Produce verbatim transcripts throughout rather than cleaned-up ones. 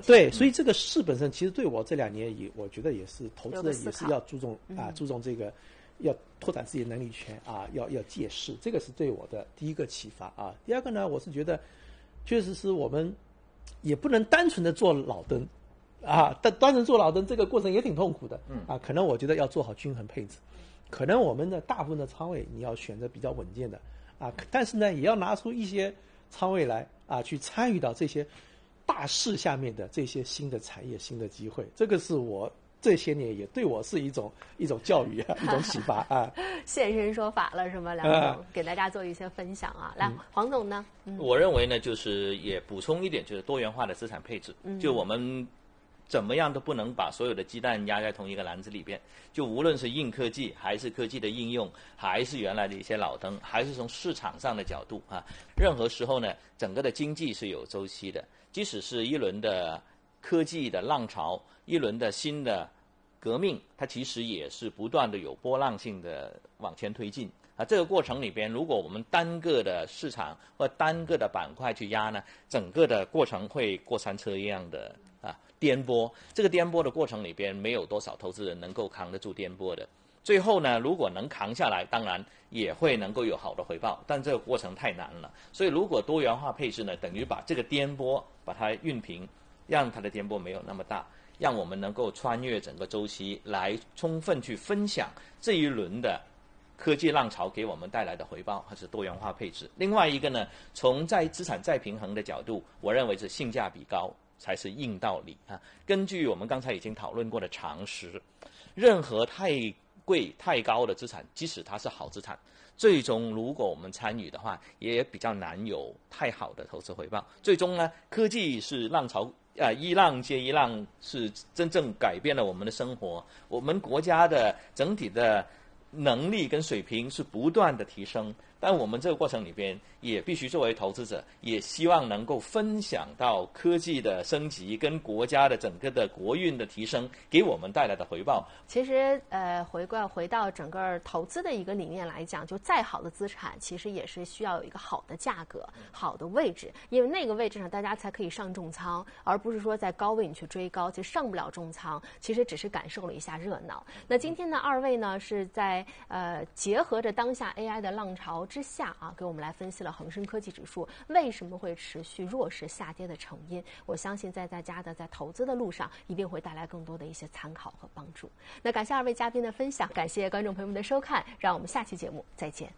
对，所以这个事本身其实对我这两年也，我觉得也是投资人也是要注重啊，注重这个。要拓展自己的能力圈啊，要要借势，这个是对我的第一个启发啊。第二个呢，我是觉得，确实是我们也不能单纯的做老登啊，但单纯做老登这个过程也挺痛苦的，嗯啊，可能我觉得要做好均衡配置，可能我们的大部分的仓位你要选择比较稳健的啊，但是呢，也要拿出一些仓位来啊，去参与到这些大势下面的这些新的产业、新的机会，这个是我。这些年也对我是一种一种教育啊，一种启发啊。 现身说法了是吗？梁总、啊、给大家做一些分享啊。来，嗯、黄总呢、嗯？ 我认为呢，就是也补充一点，就是多元化的资产配置。嗯、就我们怎么样都不能把所有的鸡蛋压在同一个篮子里边。就无论是硬科技，还是科技的应用，还是原来的一些老登，还是从市场上的角度啊，任何时候呢，整个的经济是有周期的。即使是一轮的科技的浪潮，一轮的新的革命，它其实也是不断的有波浪性的往前推进啊。这个过程里边，如果我们单个的市场或单个的板块去压呢，整个的过程会过山车一样的啊颠簸。这个颠簸的过程里边，没有多少投资人能够扛得住颠簸的。最后呢，如果能扛下来，当然也会能够有好的回报，但这个过程太难了。所以，如果多元化配置呢，等于把这个颠簸把它熨平，让它的颠簸没有那么大。让我们能够穿越整个周期，来充分去分享这一轮的科技浪潮给我们带来的回报，还是多元化配置。另外一个呢，从在资产再平衡的角度，我认为是性价比高才是硬道理啊。根据我们刚才已经讨论过的常识，任何太贵太高的资产，即使它是好资产，最终如果我们参与的话，也比较难有太好的投资回报。最终呢，科技是浪潮。啊，一浪接一浪，是真正改变了我们的生活。我们国家的整体的能力跟水平是不断的提升，但我们这个过程里边也必须作为投资者，也希望能够分享到科技的升级跟国家的整个的国运的提升给我们带来的回报。 其实呃，回过回到整个投资的一个理念来讲，就再好的资产，其实也是需要有一个好的价格、好的位置，因为那个位置上大家才可以上重仓，而不是说在高位你去追高，其实上不了重仓，其实只是感受了一下热闹。那今天呢，二位呢是在呃结合着当下 A I 的浪潮之下啊，给我们来分析了恒生科技指数为什么会持续弱势下跌的成因。我相信在大家的在投资的路上，一定会带来更多的一些参考和帮助。那感谢二位嘉宾的分享，感谢观众朋友们的收看，让我们下期节目再见。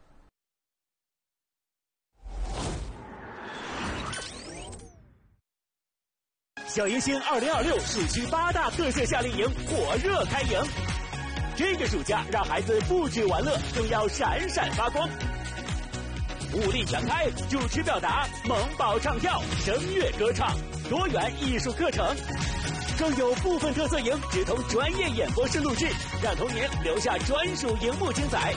小迎星二零二六暑期八大特色夏令营火热开营，这个暑假让孩子不止玩乐，更要闪闪发光。武力全开，主持表达，萌宝唱跳，声乐歌唱，多元艺术课程，更有部分特色营直通专业演播室录制，让童年留下专属荧幕精彩。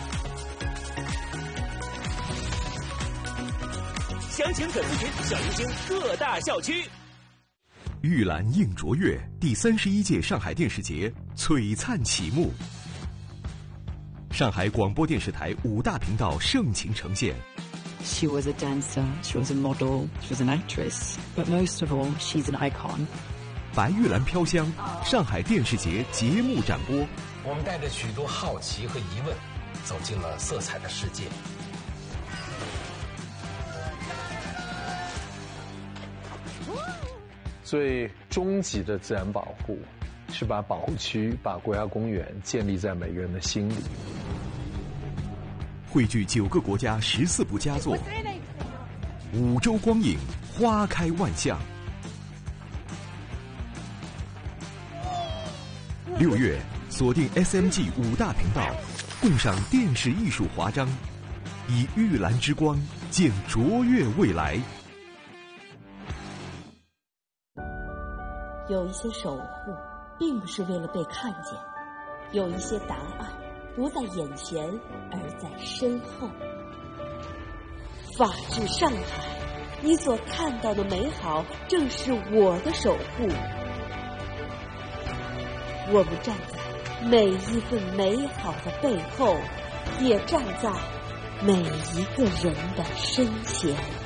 详情可咨询小迎星各大校区。 玉兰映卓越第三十一届上海电视节璀璨启幕，上海广播电视台五大频道盛情呈现。 She was a dancer, she was a model, she was an actress, but most of all, she's an icon. 白玉兰飘香，上海电视节节目展播。 我们带着许多好奇和疑问，走进了色彩的世界。 最终极的自然保护是把保护区、把国家公园建立在每个人的心里。 汇聚九个国家十四部佳作，五洲光影，花开万象。六月锁定 S M G 五大频道，共赏电视艺术华章，以玉兰之光见卓越未来。 有一些守护并不是为了被看见，有一些答案不在眼前而在身后。法治上海，你所看到的美好正是我的守护。我们站在每一份美好的背后，也站在每一个人的身前。